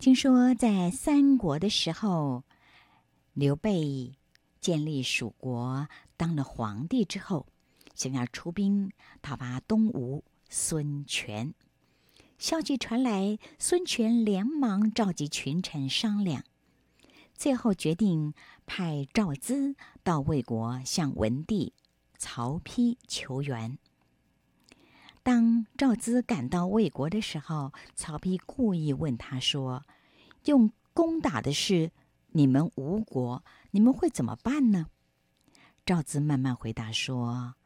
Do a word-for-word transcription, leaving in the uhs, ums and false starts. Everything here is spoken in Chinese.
听说在三国的时候，刘备建立蜀国，当了皇帝之后，想要出兵讨伐东吴孙权。消息传来，孙权连忙召集群臣商量，最后决定派赵资到魏国向文帝曹丕求援。当赵资赶到魏国的时候，曹丕故意问他说：“用攻打的是你们吴国，你们会怎么办呢？”赵资慢慢回答说：“